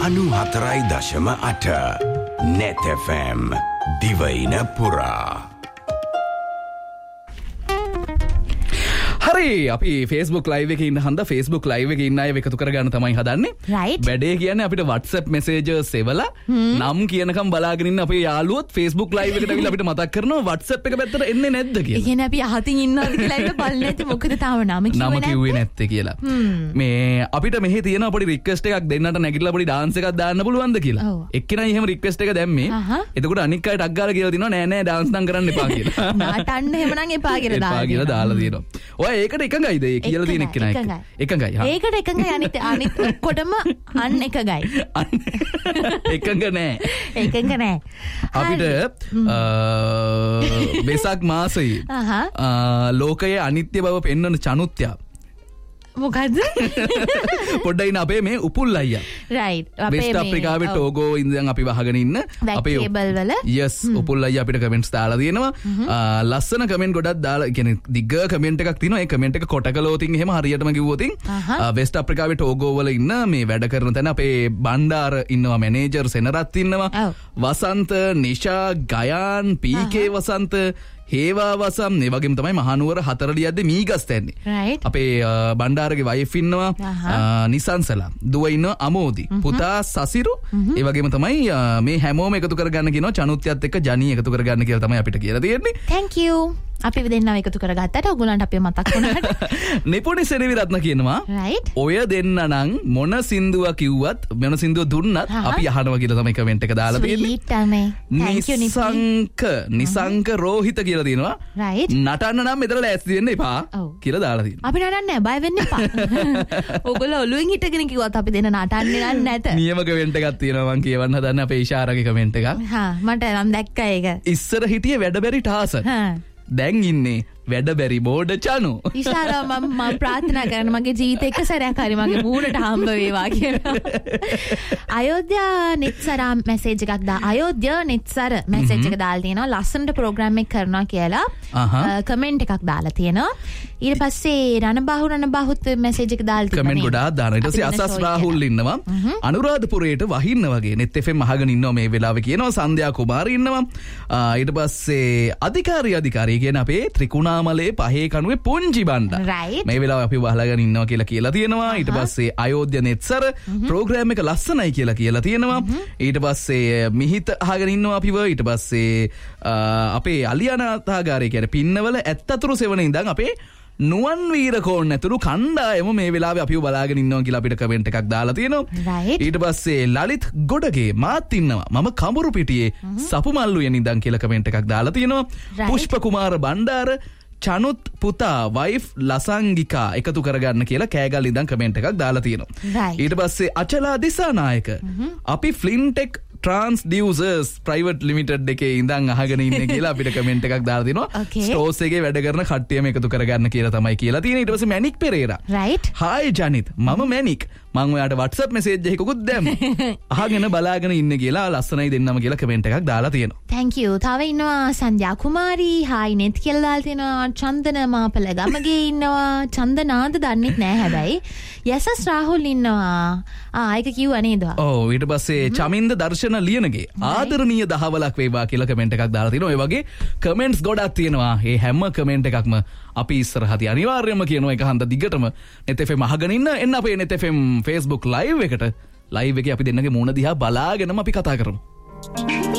94.8 Net FM දිවයින පුරා. හරි අපි Facebook live එකේ ඉන්න හන්ද Facebook live එකේ ඉන්න අය එකතු කරගන්න තමයි හදන්නේ. Right. වැඩේ කියන්නේ අපිට WhatsApp messages එවලා නම් කියනකම් බලාගෙන ඉන්න අපේ යාළුවොත් Facebook live එකට අවිලා අපිට මතක් කරනවා WhatsApp එක පැත්තට එන්නේ නැද්ද කියලා. ඒ කියන්නේ අපි අහතින් ඉන්නවද කියලා ඒක බලන්නේ නැති මොකද තාම නම කිව්වේ නැත්තේ කියලා. මේ අපිට මෙහි තියෙන පොඩි රික්වෙස්ට් එකක් දෙන්නට නැගිටලා පොඩි ඩාන්ස් එකක් දාන්න පුළුවන්ද කියලා. එක්කෙනා එහෙම රික්වෙස්ට් එක දැම්මේ. එතකොට අනික් අයට අග්ගාලා කියලා දිනවා නෑ නෑ ඩාන්ස් නම් කරන්න එපා කියලා. නාටන්න එහෙමනම් එපා කියලා දාලා තියෙනවා. ඔය ඒකට එකඟයිද? ඒ කියලා තියෙන එක්කෙනා එකඟයි. ඒකට එකඟයි අනිත් ඔක්කොටම අන් එකඟයි. එකඟ නෑ. එකඟ නෑ. අපිට වෙසක් මාසයේ ලෝකයේ අනිත්‍ය බව පෙන්වන චනුත්‍යා මොකද්ද? පොඩ්ඩයි න අපේ මේ උපුල් අයියා. රයිට්. වෙස්ට් අප්‍රිකාවේ ටෝගෝ ඉඳන් අපි වහගෙන ඉන්න අපේ කේබල් වල යස් උපුල් අයියා අපිට කමෙන්ට්ස් දාලා තියෙනවා. ලස්සන කමෙන්ට් ගොඩක් දාලා කියන්නේ දිග්ග කමෙන්ට් එකක් තියෙනවා. ඒ කමෙන්ට් එක කොට කළොතින් එහෙම හරියටම කිව්වොතින් වෙස්ට් අප්‍රිකාවේ ටෝගෝ වල ඉන්න මේ වැඩ කරන තැන අපේ බණ්ඩාර ඉන්නවා, මැනේජර් සෙනරත් ඉන්නවා, වසන්ත, නිෂා, ගයාන්, පීකේ වසන්ත, හේවා වසම් මේ වගේම තමයි මහනුවර 4 ලියද්දී මීගස් තැන්නේ. අපේ බණ්ඩාරගේ වයිෆ් ඉන්නවා, නිසංසලා, දුව ඉන්නවා අමෝදි, පුතා සසිරු, ඒ වගේම තමයි මේ හැමෝම එකතු කරගන්න කියනවා චනුත්‍යත් එක්ක ජනී එකතු කරගන්න කියලා තමයි අපිට කියලා තියෙන්නේ. Thank you. අපි දෙන්නව එකතු කරගත්තාට ඔයගොල්ලන්ට අපි මතක් වුණාට. නිපුණි සෙනවිරත්න කියනවා ඔය දෙන්න නම් මොන සින්දුව කිව්වත් මොන සින්දුව දුන්නත් අපි අහනවා කියලා තමයි කමෙන්ට් එක දාලා තියෙන්නේ. නිසංක රෝහිත කියලා තියෙනවා. නටන්න නම් මෙතන ලෑස්ති වෙන්න එපා කියලා දාලා තියෙනවා. අපි නටන්නේ නැහැ, බය වෙන්න එපා. ඔයගොල්ලෝ ඔළුවෙන් හිටගෙන කිව්වත් අපි දෙන්න නටන්නේ නැත. නියම කමෙන්ට් එකක් තියෙනවා මම කියවන්න හදන්නේ අපේ ඉෂාරාගේ කමෙන්ට් එකක්. මට නම් දැක්කා ඒක. ඉස්සර හිටියේ වැඩ බැරි ටාසන්. දැන් ඉන්නේ වැඩ බැරි බෝඩ චනු. ඉෂාරා මම ප්‍රාර්ථනා කරන මගේ ජීවිතේ එක සැරයක් හරි මගේ මූණට හම්බ වේවා කියලා. අයෝධ්‍යා නිත්සරා මැසේජ් එකක් අයෝධ්‍යා නිත්සර මැසේජ් එක දාලා තියෙනවා ලස්සනට ප්‍රෝග්‍රෑම් එක කරනවා කියලා. කමෙන්ට් එකක් දාලා තියෙනවා. ඊට පස්සේ රණබාහුත් මැසේජ් එක දාලා තියෙනවා. කමෙන්ට් ගොඩාක් දානවා. ඊට පස්සේ අසස් රාහුල් ඉන්නවා. අනුරාධපුරයට වහින්න වගේ net FM අහගෙන ඉන්නවා මේ වෙලාවේ කියනවා. සන්ධ්‍යා කුමාරි ඉන්නවා. ඊට පස්සේ අධිකාරී කියන අපේ ත්‍රිකුණා මලේ පහේ කනුවේ පුංචි බණ්ඩා මේ වෙලාව අපි වහලාගෙන ඉන්නවා කියලා තියෙනවා. ඊට පස්සේ අයෝධ්‍ය නෙත්සර ප්‍රෝග්‍රෑම් එක ලස්සනයි කියලා තියෙනවා. ඊට පස්සේ මිහිත අහගෙන ඉන්නවා අපිව. ඊට පස්සේ අපේ අලියානාථාගාරය කියන්නේ පින්නවල ඇත්තතුරු සෙවන ඉඳන් අපේ නුවන් වීරකෝන් ඇතුළු කණ්ඩායම මේ වෙලාවේ අපිව බලාගෙන ඉන්නවා කියලා අපිට කමෙන්ට් එකක් දාලා තියෙනවා. ඊට පස්සේ ලලිත් ගොඩගේ මාත් ඉන්නවා මම කඹුරු පිටියේ සපුමල්ලු යන ඉඳන් කියලා කමෙන්ට් එකක් දාලා තියෙනවා. පුෂ්ප කුමාර බණ්ඩාර චනුත් පුතා වයිෆ් ලසංගිකා එකතු කරගන්න කියලා කෑගල් ඉඳන් කමෙන්ට් එකක් දාලා තියෙනවා. ඊට පස්සේ අචලා දිසානායක අපි ෆ්ලින්ටෙක් ට්‍රාන්ස්ඩියුසර්ස් ප්‍රයිවට් ලිමිටඩ් එකේ ඉඳන් අහගෙන ඉන්නේ කියලා අපිට කමෙන්ට් එකක් දාලා දිනවා. ස්ටෝර්ස් එකේ වැඩ කරන කට්ටියම එකතු කරගන්න කියලා තමයි කියලා තියෙන්නේ. ඊට පස්සේ මැනික් පෙරේරා. හායි ජනිත් මම මැනික්. මම ඔයාට WhatsApp message එකකුත් දැම්මා. අහගෙන බලාගෙන ඉන්න කියලා ලස්සනයි දෙන්නම කියලා කමෙන්ට් එකක් දාලා තියෙනවා. Thank you. තව ඉන්නවා සංජා කුමාරි හායි net කියලා දාලා තියෙනවා. චන්දන මාපල ගමගේ ඉන්නවා. චන්දනාද දන්නෙත් නෑ හැබැයි. යසස් රාහුල් ඉන්නවා. ඒක කිව්වා නේද? ඔව් ඊට පස්සේ චමින්ද දර්ශන ලියනගේ ආදරණීය දහවලක් වේවා කියලා කමෙන්ට් එකක් දාලා තියෙනවා. ඒ වගේ කමෙන්ට්ස් ගොඩක් තියෙනවා. මේ හැම කමෙන්ට් එකක්ම අපි ඉස්සරහදී අනිවාර්යයෙන්ම කියනවා එක හන්ද දිගටම net FM අහගෙන එන්න අපේ net FM Facebook live එකට. live එකේ අපි දෙන්නගේ මූණ දිහා බලාගෙනම අපි කතා කරමු.